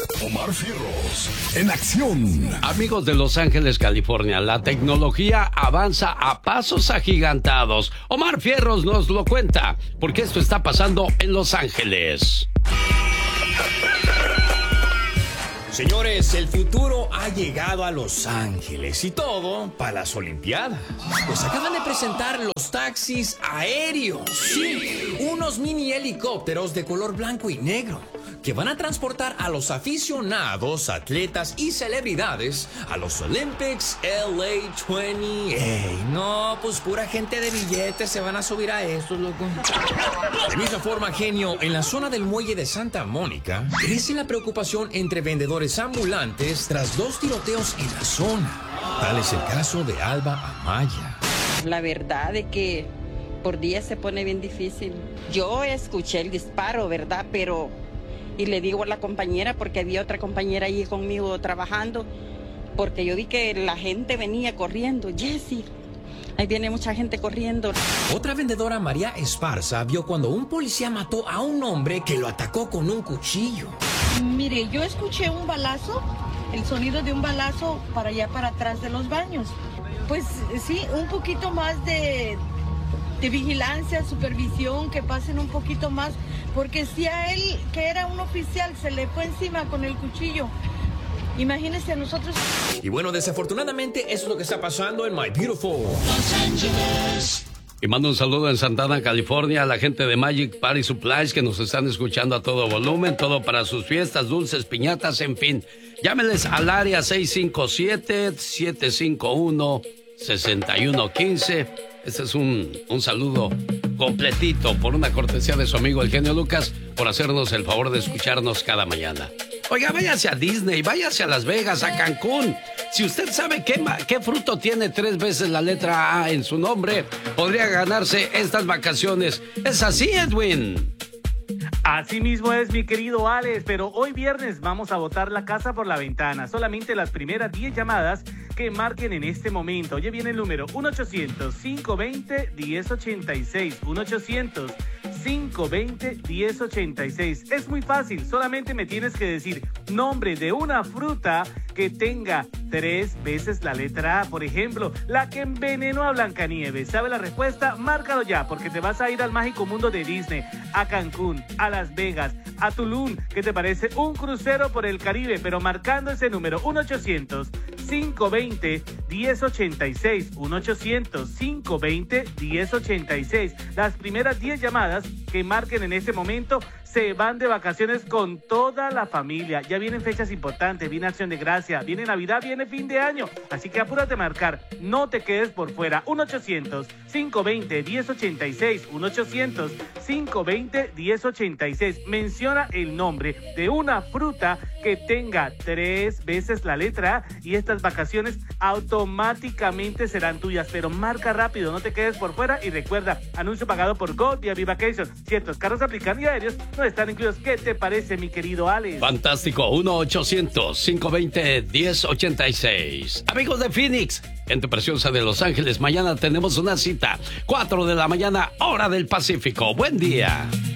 Omar Fierros, en acción. Amigos de Los Ángeles, California, la tecnología avanza a pasos agigantados. Omar Fierros nos lo cuenta, porque esto está pasando en Los Ángeles. Señores, el futuro ha llegado a Los Ángeles y todo para las Olimpiadas. Pues acaban de presentar los taxis aéreos. Sí, unos mini helicópteros de color blanco y negro que van a transportar a los aficionados, atletas y celebridades a los Olympics LA 20. Ey, no, pues pura gente de billetes se van a subir a estos, loco. De misma forma, genio, en la zona del muelle de Santa Mónica crece la preocupación entre vendedores ambulantes tras 2 tiroteos en la zona. Tal es el caso de Alba Amaya. La verdad es que por día se pone bien difícil. Yo escuché el disparo, ¿verdad? Y le digo a la compañera, porque había otra compañera ahí conmigo trabajando, porque yo vi que la gente venía corriendo. Jessie, ahí viene mucha gente corriendo. Otra vendedora, María Esparza, vio cuando un policía mató a un hombre que lo atacó con un cuchillo. Mire, yo escuché un balazo, el sonido de un balazo para allá, para atrás de los baños. Pues sí, un poquito más de vigilancia, supervisión, que pasen un poquito más, porque si a él, que era un oficial, se le fue encima con el cuchillo, imagínense a nosotros. Y bueno, desafortunadamente eso es lo que está pasando en My Beautiful Los Ángeles. Y mando un saludo en Santana, California, a la gente de Magic Party Supplies que nos están escuchando a todo volumen, todo para sus fiestas, dulces, piñatas, en fin. Llámenles al área 657-751-6115. Este es un saludo completito por una cortesía de su amigo el genio Lucas por hacernos el favor de escucharnos cada mañana. Oiga, váyase a Disney, váyase a Las Vegas, a Cancún. Si usted sabe qué fruto tiene 3 veces la letra A en su nombre, podría ganarse estas vacaciones. ¿Es así, Edwin? Así mismo es, mi querido Alex, pero hoy viernes vamos a botar la casa por la ventana. Solamente las primeras 10 llamadas que marquen en este momento. Oye, viene el número 1-800-520-1086. 1-800-520-1086. Es muy fácil, solamente me tienes que decir nombre de una fruta que tenga 3 veces la letra A. Por ejemplo, la que envenenó a Blancanieves. ¿Sabe la respuesta? Márcalo ya, porque te vas a ir al mágico mundo de Disney, a Cancún, a Las Vegas, a Tulum. ¿Qué te parece? Un crucero por el Caribe, pero marcando ese número, 1-800-520-1086. 1-800-520-1086. Las primeras 10 llamadas que marquen en este momento se van de vacaciones con toda la familia. Ya vienen fechas importantes, viene Acción de Gracia, viene Navidad, viene fin de año. Así que apúrate a marcar, no te quedes por fuera. 1-800-520-1086. 1-800-520-1086. Menciona el nombre de una fruta que tenga 3 veces la letra A y estas vacaciones automáticamente serán tuyas. Pero marca rápido, no te quedes por fuera y recuerda, anuncio pagado por Gold vía Vivacation. Ciertos carros aplican y aéreos no están incluidos. ¿Qué te parece, mi querido Alex? Fantástico. 1-800-520-1086. Amigos de Phoenix, gente preciosa de Los Ángeles, mañana tenemos una cita, 4 de la mañana, hora del Pacífico. Buen día.